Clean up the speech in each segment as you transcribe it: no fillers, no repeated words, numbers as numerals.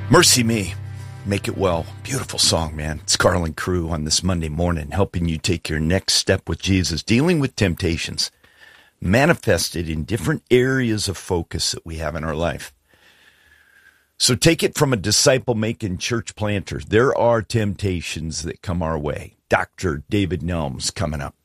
Mercy Me, Make It Well. Beautiful song, man. It's Carlin Crew on this Monday morning, helping you take your next step with Jesus, dealing with temptations manifested in different areas of focus that we have in our life. So take it from a disciple-making church planter. There are temptations that come our way. Dr. David Nelms coming up.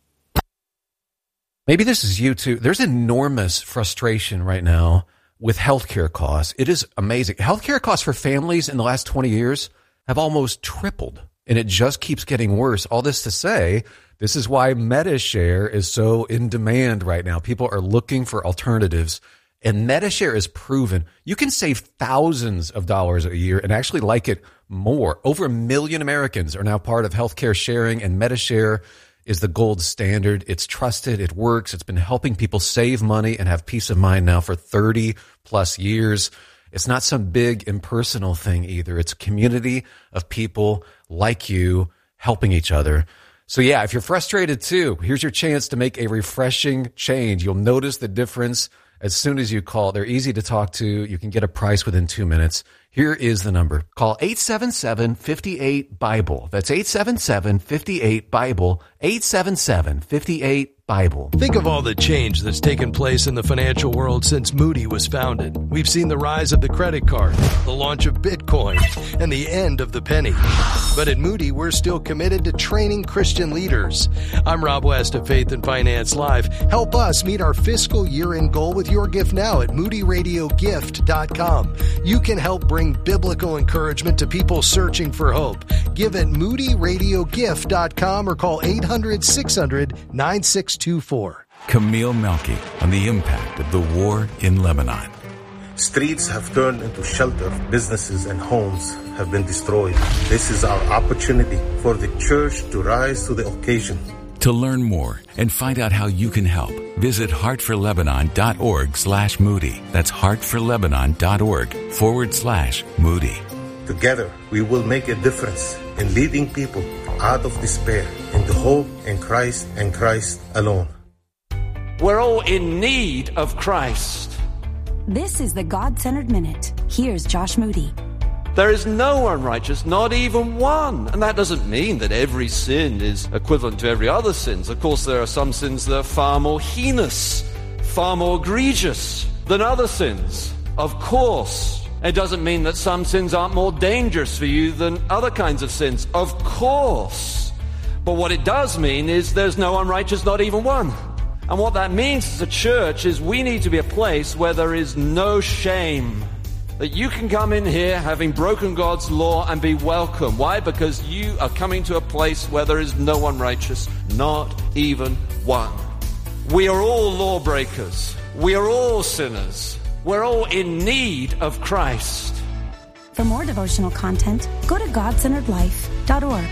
Maybe this is you too. There's enormous frustration right now with healthcare costs. It is amazing. Healthcare costs for families in the last 20 years have almost tripled, and it just keeps getting worse. All this to say, this is why MediShare is so in demand right now. People are looking for alternatives, and MediShare is proven. You can save thousands of dollars a year and actually like it more. Over 1 million Americans are now part of healthcare sharing, and MediShare is the gold standard. It's trusted. It works. It's been helping people save money and have peace of mind now for 30 plus years. It's not some big impersonal thing either. It's a community of people like you helping each other. So yeah, if you're frustrated too, here's your chance to make a refreshing change. You'll notice the difference as soon as you call. They're easy to talk to. You can get a price within 2 minutes. Here is the number. Call 877-58-BIBLE. That's 877-58-BIBLE. 877-58-BIBLE. Think of all the change that's taken place in the financial world since Moody was founded. We've seen the rise of the credit card, the launch of Bitcoin, and the end of the penny. But at Moody, we're still committed to training Christian leaders. I'm Rob West of Faith and Finance Live. Help us meet our fiscal year-end goal with your gift now at moodyradiogift.com. You can help bring biblical encouragement to people searching for hope. Give at moodyradiogift.com or call 800-600-9624. Camille Melky on the impact of the war in Lebanon. Streets have turned into shelter. Businesses and homes have been destroyed. This is our opportunity for the church to rise to the occasion. To learn more and find out how you can help, visit heartforlebanon.org/Moody. That's heartforlebanon.org/Moody. Together, we will make a difference in leading people out of despair into hope in Christ and Christ alone. We're all in need of Christ. This is the God-Centered Minute. Here's Josh Moody. There is no one righteous, not even one. And that doesn't mean that every sin is equivalent to every other sin. Of course, there are some sins that are far more heinous, far more egregious than other sins. Of course. It doesn't mean that some sins aren't more dangerous for you than other kinds of sins. Of course. But what it does mean is there's no one righteous, not even one. And what that means as a church is we need to be a place where there is no shame. That you can come in here having broken God's law and be welcome. Why? Because you are coming to a place where there is no one righteous, not even one. We are all lawbreakers. We are all sinners. We're all in need of Christ. For more devotional content, go to godcenteredlife.org.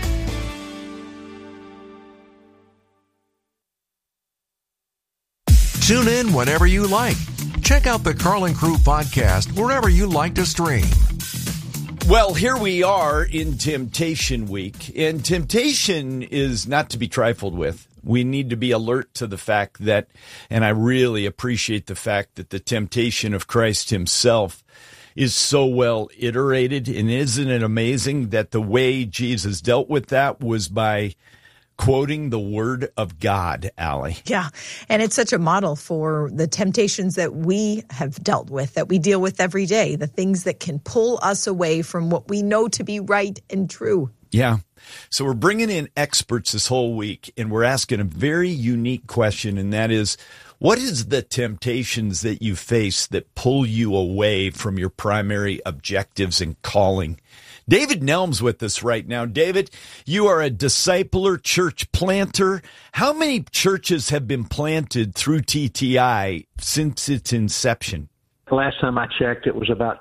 Tune in whenever you like. Check out the Carlin Crew podcast wherever you like to stream. Well, here we are in Temptation Week, and temptation is not to be trifled with. We need to be alert to the fact that, and I really appreciate the fact that the temptation of Christ himself is so well iterated, and isn't it amazing that the way Jesus dealt with that was by quoting the word of God, Allie. Yeah, and it's such a model for the temptations that we have dealt with, that we deal with every day, the things that can pull us away from what we know to be right and true. Yeah. So we're bringing in experts this whole week, and we're asking a very unique question, and that is, what is the temptations that you face that pull you away from your primary objectives and calling? David Nelms with us right now. David, you are a discipler church planter. How many churches have been planted through TTI since its inception? The last time I checked, it was about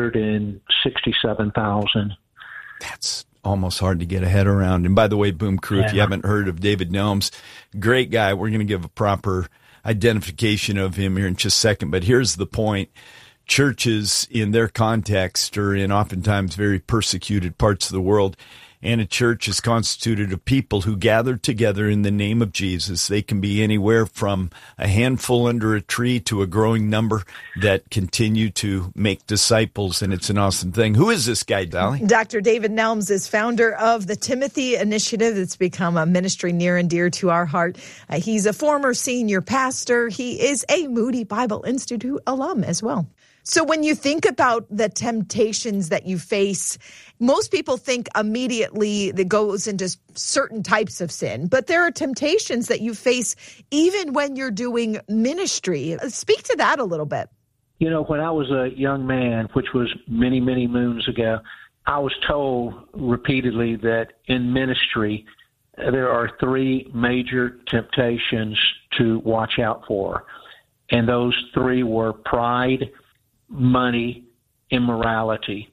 267,000. That's almost hard to get a head around. And by the way, Boom Crew, if you haven't heard of David Nelms, great guy. We're going to give a proper identification of him here in just a second. But here's the point. Churches in their context are in oftentimes very persecuted parts of the world. And a church is constituted of people who gather together in the name of Jesus. They can be anywhere from a handful under a tree to a growing number that continue to make disciples, and it's an awesome thing. Who is this guy, Dolly? Dr. David Nelms is founder of the Timothy Initiative. It's become a ministry near and dear to our heart. He's a former senior pastor. He is a Moody Bible Institute alum as well. So when you think about the temptations that you face, most people think immediately that goes into certain types of sin, but there are temptations that you face even when you're doing ministry. Speak to that a little bit. You know, when I was a young man, which was many, many moons ago, I was told repeatedly that in ministry, there are three major temptations to watch out for. And those three were pride, money, immorality.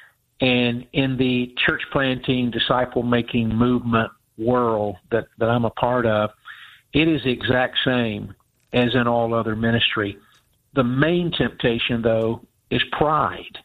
And in the church planting, disciple making movement world that I'm a part of, it is the exact same as in all other ministry. The main temptation, though, is pride.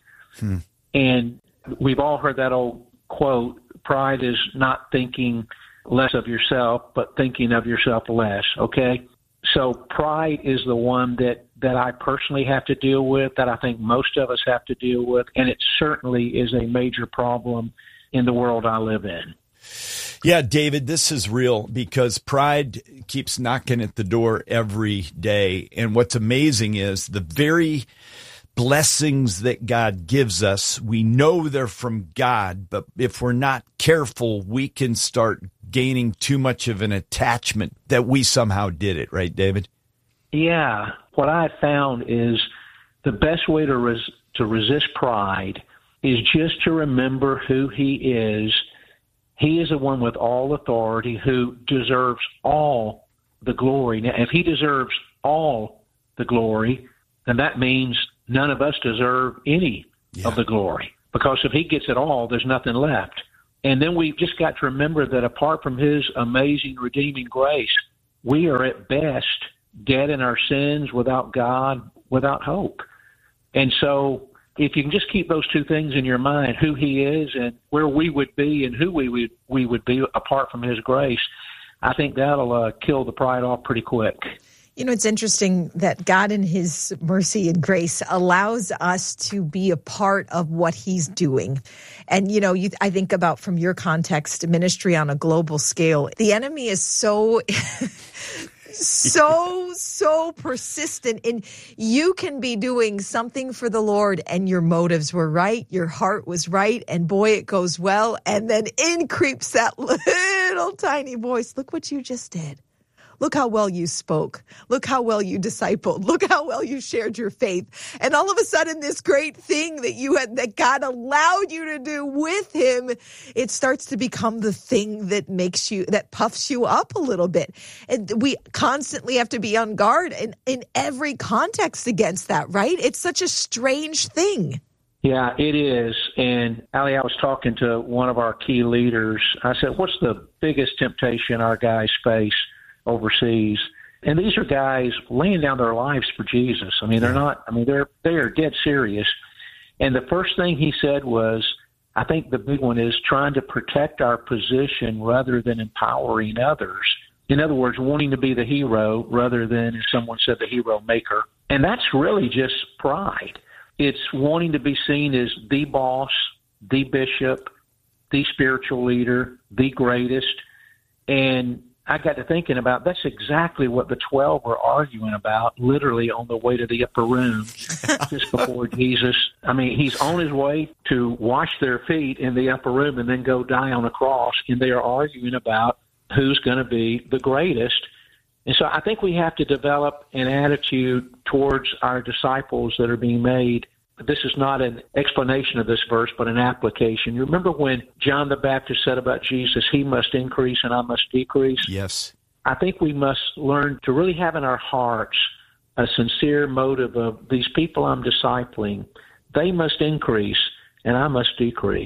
And we've all heard that old quote, pride is not thinking less of yourself, but thinking of yourself less, okay? So pride is the one that I personally have to deal with, that I think most of us have to deal with, and it certainly is a major problem in the world I live in. Yeah, David, this is real because pride keeps knocking at the door every day. And what's amazing is the very blessings that God gives us, we know they're from God, but if we're not careful, we can start gaining too much of an attachment that we somehow did it, right, David? Yeah. What I found is the best way to resist pride is just to remember who he is. He is the one with all authority who deserves all the glory. Now, if he deserves all the glory, then that means none of us deserve any of the glory. Because if he gets it all, there's nothing left. And then we've just got to remember that apart from his amazing redeeming grace, we are at best dead in our sins, without God, without hope. And so if you can just keep those two things in your mind, who he is and where we would be and who we would be apart from his grace, I think that'll kill the pride off pretty quick. You know, it's interesting that God in his mercy and grace allows us to be a part of what he's doing. And, you know, I think about from your context, ministry on a global scale, the enemy is so persistent. And you can be doing something for the Lord and your motives were right, your heart was right, and boy, it goes well. And then in creeps that little tiny voice. Look what you just did. Look how well you spoke. Look how well you discipled. Look how well you shared your faith. And all of a sudden, this great thing that God allowed you to do with him, it starts to become the thing that puffs you up a little bit. And we constantly have to be on guard in every context against that, right? It's such a strange thing. Yeah, it is. And Allie, I was talking to one of our key leaders. I said, what's the biggest temptation our guys face overseas? And these are guys laying down their lives for Jesus. I mean, they are dead serious. And the first thing he said was, I think the big one is trying to protect our position rather than empowering others. In other words, wanting to be the hero rather than, as someone said, the hero maker. And that's really just pride. It's wanting to be seen as the boss, the bishop, the spiritual leader, the greatest. And I got to thinking about that's exactly what the 12 were arguing about, literally on the way to the upper room just before Jesus. I mean, he's on his way to wash their feet in the upper room and then go die on a cross, and they are arguing about who's going to be the greatest. And so I think we have to develop an attitude towards our disciples that are being made. This is not an explanation of this verse, but an application. You remember when John the Baptist said about Jesus, he must increase and I must decrease? Yes. I think we must learn to really have in our hearts a sincere motive of these people I'm discipling. They must increase and I must decrease.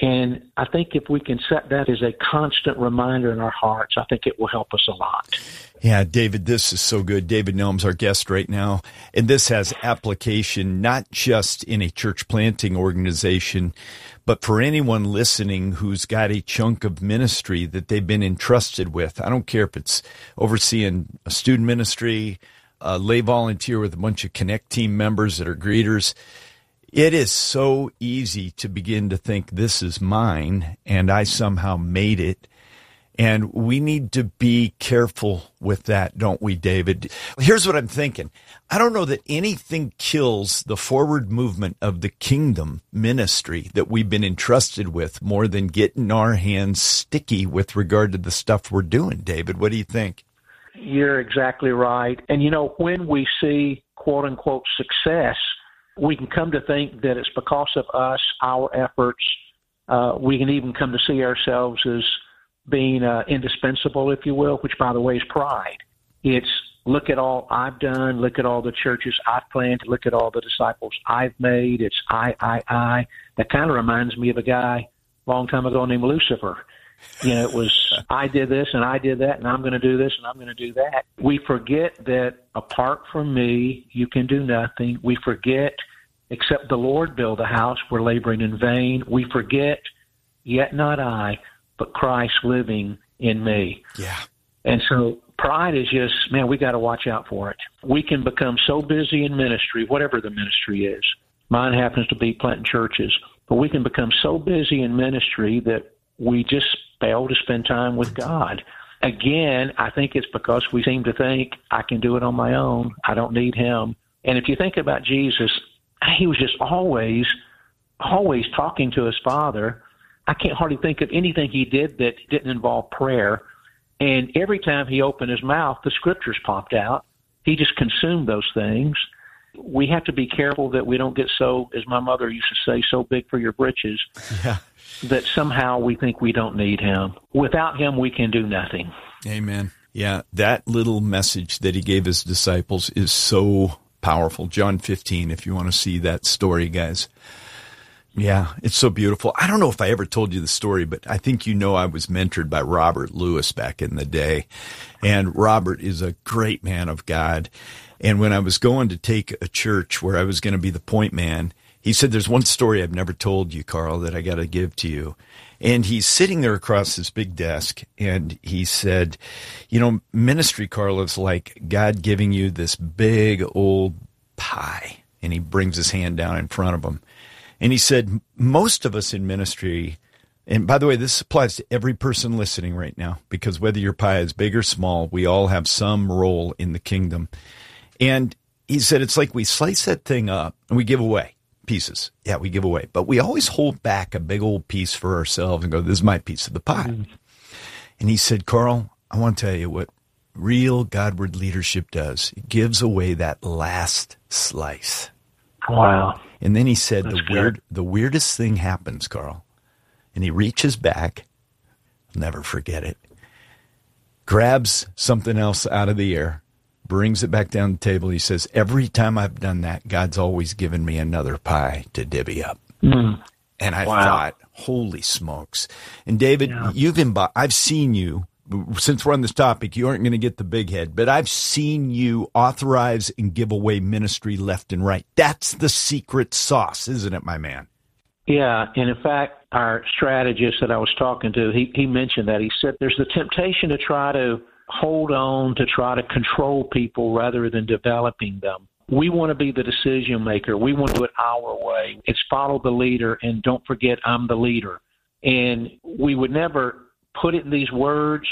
And I think if we can set that as a constant reminder in our hearts, I think it will help us a lot. Yeah, David, this is so good. David Nelm's our guest right now. And this has application not just in a church planting organization, but for anyone listening who's got a chunk of ministry that they've been entrusted with. I don't care if it's overseeing a student ministry, a lay volunteer with a bunch of Connect team members that are greeters. It is so easy to begin to think this is mine and I somehow made it. And we need to be careful with that, don't we, David? Here's what I'm thinking. I don't know that anything kills the forward movement of the kingdom ministry that we've been entrusted with more than getting our hands sticky with regard to the stuff we're doing. David, what do you think? You're exactly right. And, when we see, quote unquote, success, we can come to think that it's because of us, our efforts. We can even come to see ourselves as being indispensable, if you will, which, by the way, is pride. It's look at all I've done, look at all the churches I've planted, look at all the disciples I've made. It's I. That kind of reminds me of a guy a long time ago named Lucifer. It was I did this and I did that and I'm going to do this and I'm going to do that. We forget that apart from me, you can do nothing. We forget, except the Lord build a house, we're laboring in vain. We forget, yet not I, but Christ living in me. Yeah. And so pride is just, man, we got to watch out for it. We can become so busy in ministry, whatever the ministry is. Mine happens to be planting churches. But we can become so busy in ministry that we just fail to spend time with God. Again, I think it's because we seem to think I can do it on my own. I don't need him. And if you think about Jesus, he was just always talking to his Father. I can't hardly think of anything he did that didn't involve prayer. And every time he opened his mouth, the scriptures popped out. He just consumed those things. We have to be careful that we don't get so, as my mother used to say, so big for your britches, that somehow we think we don't need him. Without him, we can do nothing. Amen. Yeah, that little message that he gave his disciples is so powerful. John 15, if you want to see that story, guys. Yeah, it's so beautiful. I don't know if I ever told you the story, but I think I was mentored by Robert Lewis back in the day. And Robert is a great man of God. And when I was going to take a church where I was going to be the point man, he said, there's one story I've never told you, Carl, that I got to give to you. And he's sitting there across this big desk, and he said, ministry, Carl, is like God giving you this big old pie. And he brings his hand down in front of him. And he said, most of us in ministry, and by the way, this applies to every person listening right now, because whether your pie is big or small, we all have some role in the kingdom. And he said, it's like we slice that thing up and we give away pieces. Yeah, we give away. But we always hold back a big old piece for ourselves and go, this is my piece of the pie. Mm-hmm. And he said, Carl, I want to tell you what real Godward leadership does. It gives away that last slice. Wow. And then he said, the weirdest thing happens, Carl. And he reaches back, I'll never forget it, grabs something else out of the air, brings it back down the table. He says, every time I've done that, God's always given me another pie to divvy up. Mm. And I thought, holy smokes. And David, I've seen you, since we're on this topic, you aren't going to get the big head, but I've seen you authorize and give away ministry left and right. That's the secret sauce, isn't it, my man? Yeah, and in fact, our strategist that I was talking to, he mentioned that. He said there's the temptation to try to hold on, to try to control people rather than developing them. We want to be the decision maker. We want to do it our way. It's follow the leader, and don't forget I'm the leader. And we would never put it in these words.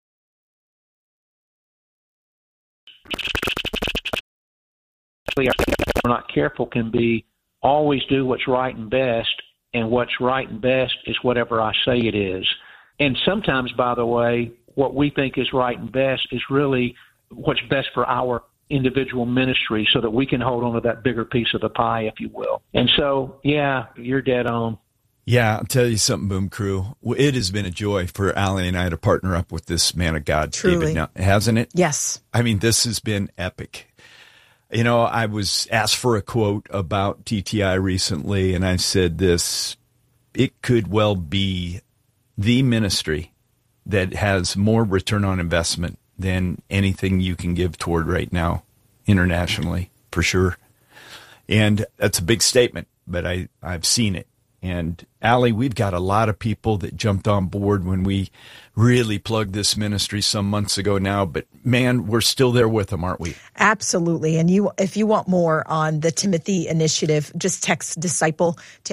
We're not careful can be always do what's right and best, and what's right and best is whatever I say it is. And sometimes, by the way, what we think is right and best is really what's best for our individual ministry so that we can hold on to that bigger piece of the pie, if you will. And so, yeah, you're dead on. Yeah, I'll tell you something, Boom Crew. It has been a joy for Allie and I to partner up with this man of God, Truly. David. Now, hasn't it? Yes. I mean, this has been epic. I was asked for a quote about TTI recently, and I said this, it could well be the ministry that has more return on investment than anything you can give toward right now internationally, for sure. And that's a big statement, but I've seen it. And Allie, we've got a lot of people that jumped on board when we really plugged this ministry some months ago now, but man, we're still there with them, aren't we? Absolutely. And if you want more on the Timothy Initiative, just text DISCIPLE to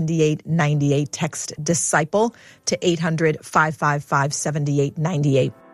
800-555-7898. Text DISCIPLE to 800-555-7898.